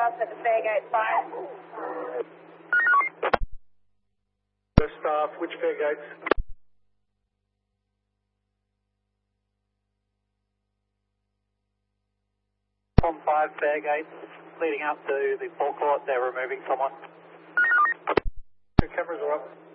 south at the Fairgate 5. Staff, which Fairgates? On 5 Fairgate, leading up to the forecourt, they're removing someone. The cameras are up.